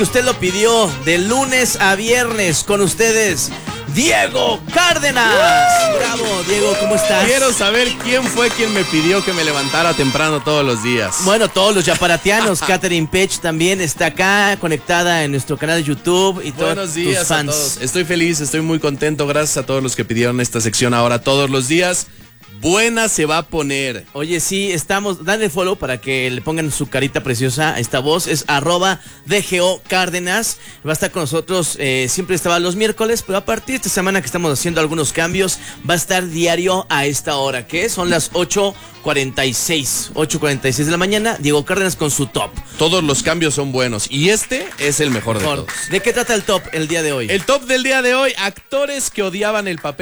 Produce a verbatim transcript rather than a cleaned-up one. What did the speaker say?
Usted lo pidió de lunes a viernes con ustedes, Diego Cárdenas. Bravo, Diego, ¿cómo estás? Quiero saber quién fue quien me pidió que me levantara temprano todos los días. Bueno, todos los yaparatianos. Catherine Pech también está acá, conectada en nuestro canal de YouTube. Y todos Buenos días tus fans. a todos. Estoy feliz, estoy muy contento. Gracias a todos los que pidieron esta sección ahora todos los días. Buena se va a poner. Oye, sí, estamos, dale follow para que le pongan su carita preciosa a esta voz. Es arroba D G O Cárdenas. Va a estar con nosotros, eh, siempre estaba los miércoles, pero a partir de esta semana que estamos haciendo algunos cambios, va a estar diario a esta hora, que son las ocho cuarenta y seis de la mañana. Diego Cárdenas con su top. Todos los cambios son buenos y este es el mejor de todos. ¿De qué trata el top el día de hoy? El top del día de hoy, actores que odiaban el papel